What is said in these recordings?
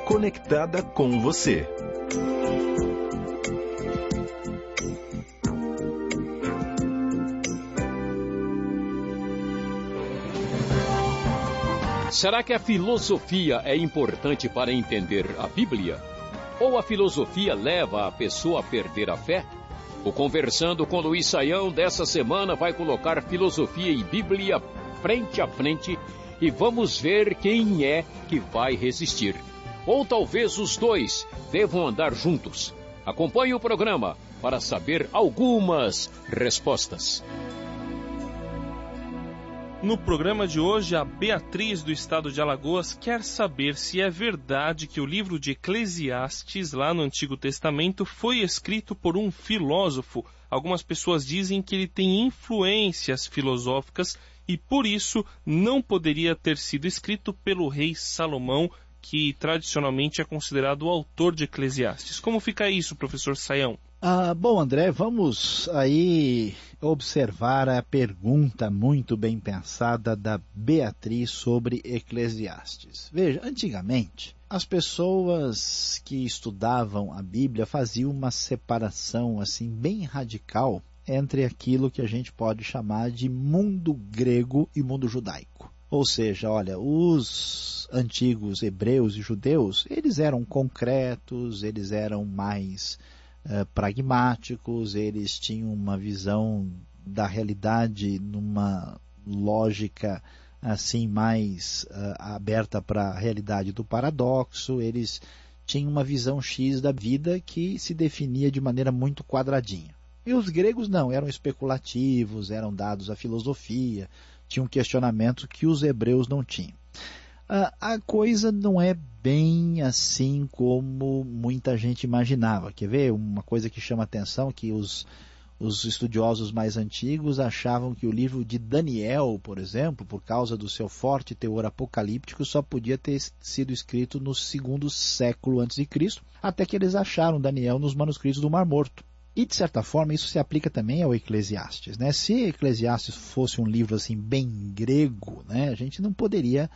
conectada com você. Será que a filosofia é importante para entender a Bíblia? Ou a filosofia leva a pessoa a perder a fé? O Conversando com Luiz Saião dessa semana vai colocar filosofia e Bíblia frente a frente e vamos ver quem é que vai resistir. Ou talvez os dois devam andar juntos. Acompanhe o programa para saber algumas respostas. No programa de hoje, a Beatriz, do estado de Alagoas, quer saber se é verdade que o livro de Eclesiastes, lá no Antigo Testamento, foi escrito por um filósofo. Algumas pessoas dizem que ele tem influências filosóficas e, por isso, não poderia ter sido escrito pelo rei Salomão, que tradicionalmente é considerado o autor de Eclesiastes. Como fica isso, professor Saião? Bom, André, vamos aí observar a pergunta muito bem pensada da Beatriz sobre Eclesiastes. Veja, antigamente, as pessoas que estudavam a Bíblia faziam uma separação assim bem radical entre aquilo que a gente pode chamar de mundo grego e mundo judaico. Ou seja, olha, os antigos hebreus e judeus, eles eram concretos, eles eram mais pragmáticos, eles tinham uma visão da realidade numa lógica assim mais aberta para a realidade do paradoxo, eles tinham uma visão X da vida que se definia de maneira muito quadradinha. E os gregos não, eram especulativos, eram dados à filosofia, tinham questionamentos que os hebreus não tinham. A coisa não é bem assim como muita gente imaginava. Quer ver? Uma coisa que chama atenção, que os estudiosos mais antigos achavam que o livro de Daniel, por exemplo, por causa do seu forte teor apocalíptico, só podia ter sido escrito no 2º século a.C., até que eles acharam Daniel nos manuscritos do Mar Morto. E, de certa forma, isso se aplica também ao Eclesiastes, né? Se Eclesiastes fosse um livro assim bem grego, né, a gente não poderia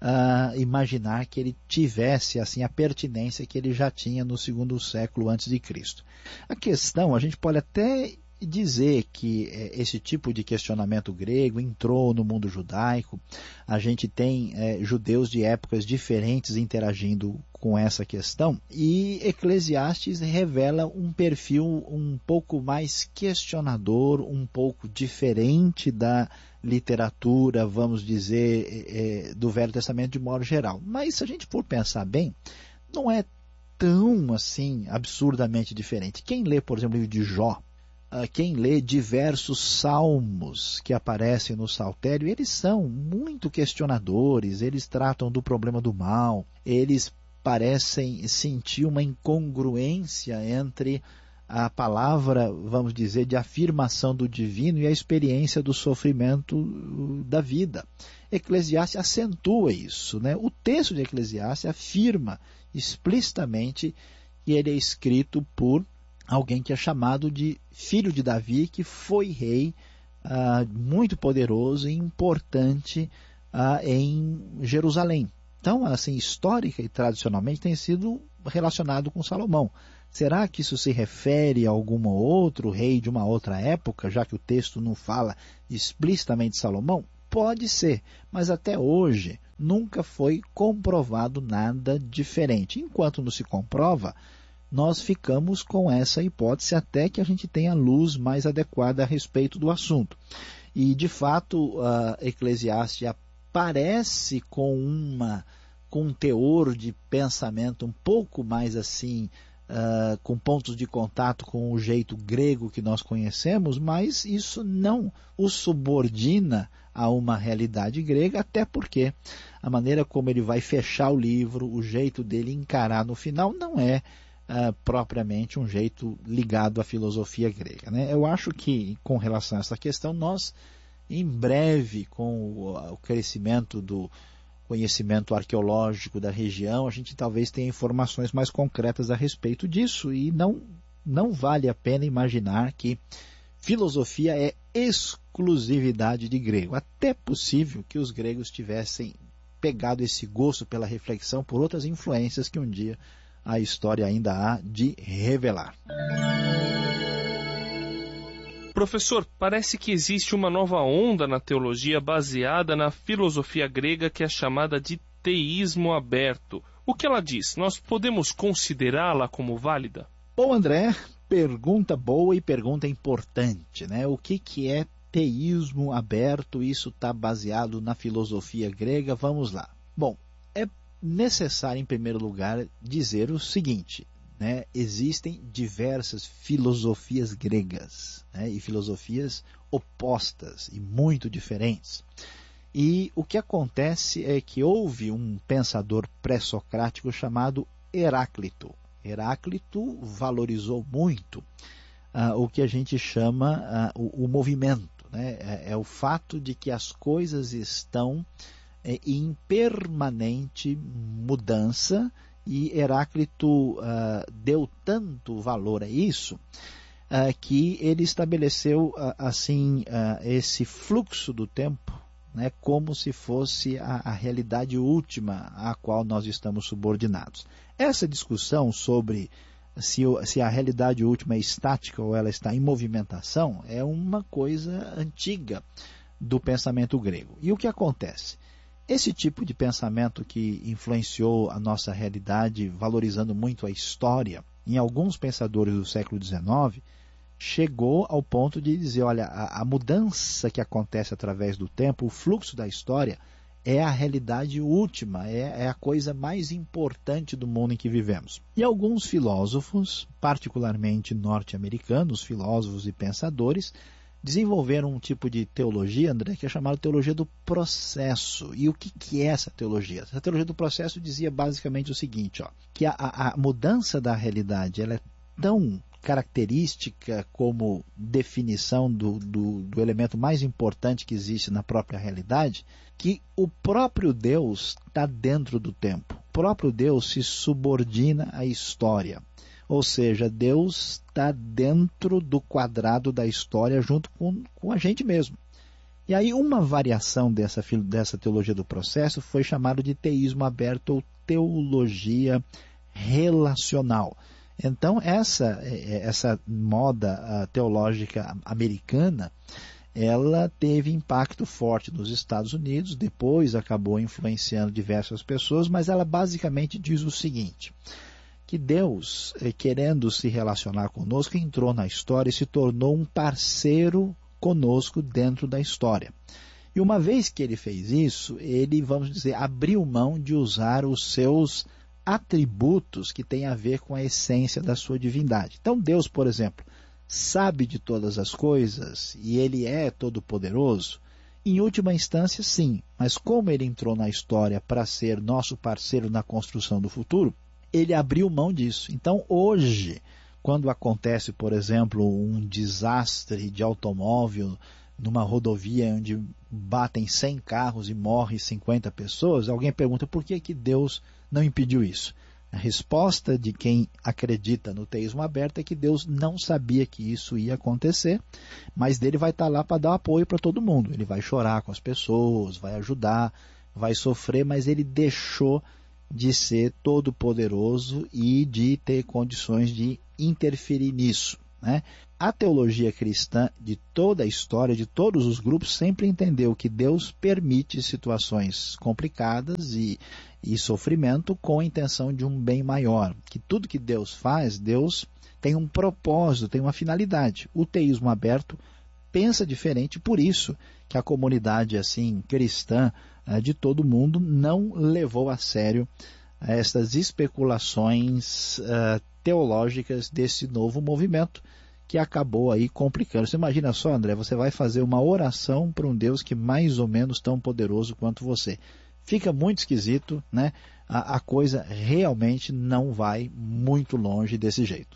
imaginar que ele tivesse assim a pertinência que ele já tinha no 2º século antes de Cristo. A questão, a gente pode até dizer que esse tipo de questionamento grego entrou no mundo judaico. A gente tem judeus de épocas diferentes interagindo com essa questão, e Eclesiastes revela um perfil um pouco mais questionador, um pouco diferente da literatura, vamos dizer, do Velho Testamento de modo geral. Mas se a gente for pensar bem, não é tão assim absurdamente diferente. Quem lê, por exemplo, o livro de Jó, quem lê diversos salmos que aparecem no Saltério, eles são muito questionadores, eles tratam do problema do mal, eles parecem sentir uma incongruência entre a palavra, vamos dizer, de afirmação do divino e a experiência do sofrimento da vida. Eclesiastes acentua isso, né? O texto de Eclesiastes afirma explicitamente que ele é escrito por alguém que é chamado de filho de Davi, que foi rei muito poderoso e importante em Jerusalém. Então, assim, histórica e tradicionalmente tem sido relacionado com Salomão. Será que isso se refere a algum outro rei de uma outra época, já que o texto não fala explicitamente de Salomão? Pode ser, mas até hoje nunca foi comprovado nada diferente. Enquanto não se comprova, nós ficamos com essa hipótese até que a gente tenha luz mais adequada a respeito do assunto. E, de fato, Eclesiastes aparece com um teor de pensamento um pouco mais assim, com pontos de contato com o jeito grego que nós conhecemos, mas isso não o subordina a uma realidade grega, até porque a maneira como ele vai fechar o livro, o jeito dele encarar no final, não é propriamente um jeito ligado à filosofia grega, né? Eu acho que, com relação a essa questão, nós, em breve, com o crescimento do conhecimento arqueológico da região, a gente talvez tenha informações mais concretas a respeito disso, e não vale a pena imaginar que filosofia é exclusividade de grego. Até possível que os gregos tivessem pegado esse gosto pela reflexão por outras influências que um dia a história ainda há de revelar. Professor, parece que existe uma nova onda na teologia baseada na filosofia grega que é chamada de teísmo aberto. O que ela diz? Nós podemos considerá-la como válida? Bom, André, pergunta boa e pergunta importante, né? O que é teísmo aberto? Isso está baseado na filosofia grega? Vamos lá. Bom, é necessário, em primeiro lugar, dizer o seguinte, né? Existem diversas filosofias gregas, né? E filosofias opostas e muito diferentes. E o que acontece é que houve um pensador pré-socrático chamado Heráclito. Heráclito valorizou muito o que a gente chama o movimento, né? É o fato de que as coisas estão em permanente mudança, e Heráclito deu tanto valor a isso que ele estabeleceu esse fluxo do tempo, né, como se fosse a realidade última à qual nós estamos subordinados. Essa discussão sobre se a realidade última é estática ou ela está em movimentação é uma coisa antiga do pensamento grego. E o que acontece? Esse tipo de pensamento que influenciou a nossa realidade, valorizando muito a história, em alguns pensadores do século XIX, chegou ao ponto de dizer, olha, a mudança que acontece através do tempo, o fluxo da história, é a realidade última, é a coisa mais importante do mundo em que vivemos. E alguns filósofos, particularmente norte-americanos, filósofos e pensadores, desenvolveram um tipo de teologia, André, que é chamada teologia do processo. E o que é essa teologia? Essa teologia do processo dizia basicamente o seguinte, que a mudança da realidade ela é tão característica como definição do elemento mais importante que existe na própria realidade, que o próprio Deus está dentro do tempo. O próprio Deus se subordina à história. Ou seja, Deus está dentro do quadrado da história junto com a gente mesmo. E aí uma variação dessa teologia do processo foi chamada de teísmo aberto ou teologia relacional. Então essa moda teológica americana, ela teve impacto forte nos Estados Unidos, depois acabou influenciando diversas pessoas, mas ela basicamente diz o seguinte, que Deus, querendo se relacionar conosco, entrou na história e se tornou um parceiro conosco dentro da história. E uma vez que ele fez isso, ele, vamos dizer, abriu mão de usar os seus atributos que têm a ver com a essência da sua divindade. Então Deus, por exemplo, sabe de todas as coisas e ele é todo-poderoso? Em última instância, sim. Mas como ele entrou na história para ser nosso parceiro na construção do futuro, ele abriu mão disso. Então hoje, quando acontece, por exemplo, um desastre de automóvel numa rodovia onde batem 100 carros e morrem 50 pessoas, alguém pergunta por que Deus não impediu isso? A resposta de quem acredita no teísmo aberto é que Deus não sabia que isso ia acontecer, mas dele vai estar lá para dar apoio para todo mundo. Ele vai chorar com as pessoas, vai ajudar, vai sofrer, mas ele deixou de ser todo poderoso e de ter condições de interferir nisso, né? A teologia cristã de toda a história, de todos os grupos, sempre entendeu que Deus permite situações complicadas e sofrimento com a intenção de um bem maior. Que tudo que Deus faz, Deus tem um propósito, tem uma finalidade. O teísmo aberto pensa diferente, por isso que a comunidade assim cristã de todo mundo não levou a sério estas especulações teológicas desse novo movimento que acabou aí complicando. Você imagina só, André, você vai fazer uma oração para um Deus que mais ou menos tão poderoso quanto você. Fica muito esquisito, né? A coisa realmente não vai muito longe desse jeito.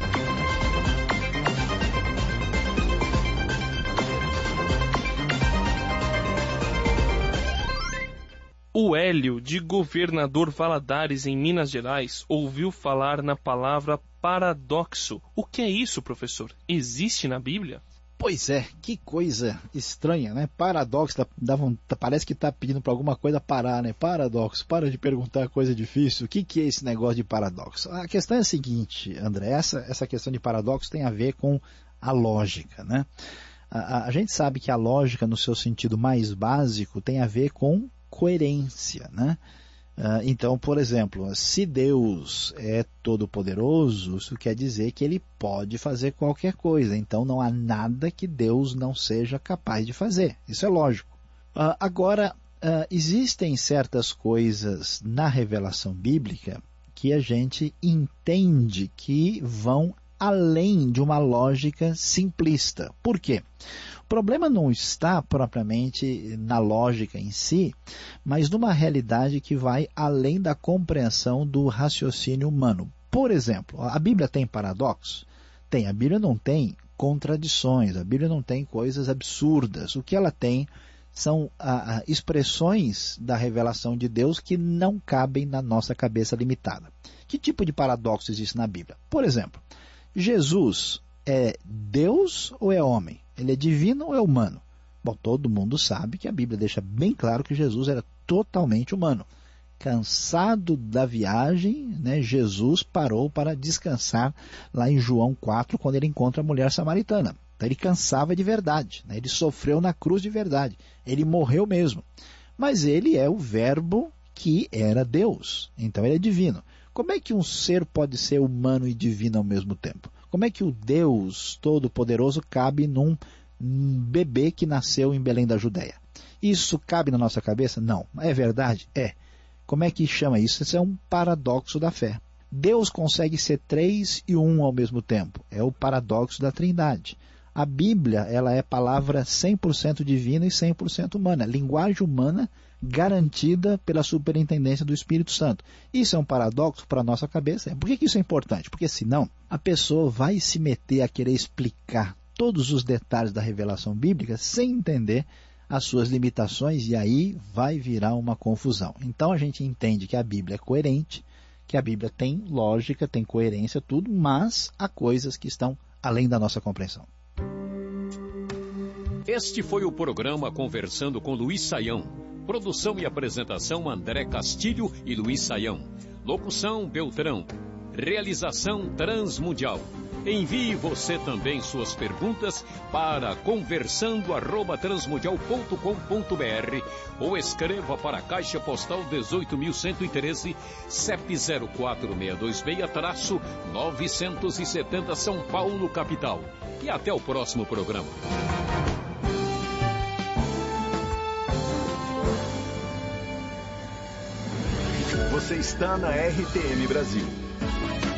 O Hélio, de Governador Valadares, em Minas Gerais, ouviu falar na palavra paradoxo. O que é isso, professor? Existe na Bíblia? Pois é, que coisa estranha, né? Paradoxo, parece que está pedindo para alguma coisa parar, né? Paradoxo, para de perguntar coisa difícil. O que é esse negócio de paradoxo? A questão é a seguinte, André, essa questão de paradoxo tem a ver com a lógica, né? A gente sabe que a lógica, no seu sentido mais básico, tem a ver com coerência, né? Então, por exemplo, se Deus é todo-poderoso, isso quer dizer que Ele pode fazer qualquer coisa. Então, não há nada que Deus não seja capaz de fazer. Isso é lógico. Agora, existem certas coisas na revelação bíblica que a gente entende que vão além de uma lógica simplista. Por quê? O problema não está propriamente na lógica em si, mas numa realidade que vai além da compreensão do raciocínio humano. Por exemplo, a Bíblia tem paradoxos? Tem. A Bíblia não tem contradições, a Bíblia não tem coisas absurdas. O que ela tem são expressões da revelação de Deus que não cabem na nossa cabeça limitada. Que tipo de paradoxo existe na Bíblia? Por exemplo, Jesus é Deus ou é homem? Ele é divino ou é humano? Bom, todo mundo sabe que a Bíblia deixa bem claro que Jesus era totalmente humano. Cansado da viagem, né, Jesus parou para descansar lá em João 4, quando ele encontra a mulher samaritana. Então ele cansava de verdade, né, ele sofreu na cruz de verdade, ele morreu mesmo. Mas ele é o verbo que era Deus, então ele é divino. Como é que um ser pode ser humano e divino ao mesmo tempo? Como é que o Deus Todo-Poderoso cabe num bebê que nasceu em Belém da Judéia? Isso cabe na nossa cabeça? Não. É verdade? É. Como é que chama isso? Isso é um paradoxo da fé. Deus consegue ser 3 e 1 ao mesmo tempo. É o paradoxo da Trindade. A Bíblia, ela é palavra 100% divina e 100% humana. Linguagem humana garantida pela superintendência do Espírito Santo. Isso é um paradoxo para a nossa cabeça. Por que isso é importante? Porque senão a pessoa vai se meter a querer explicar todos os detalhes da revelação bíblica sem entender as suas limitações e aí vai virar uma confusão. Então a gente entende que a Bíblia é coerente, que a Bíblia tem lógica, tem coerência, tudo, mas há coisas que estão além da nossa compreensão. Este foi o programa Conversando com Luiz Saião. Produção e apresentação André Castilho e Luiz Saião. Locução Beltrão. Realização Transmundial. Envie você também suas perguntas para conversando@transmundial.com.br ou escreva para a Caixa Postal 18.113, CEP 04626-970 São Paulo, capital. E até o próximo programa. Você está na RTM Brasil.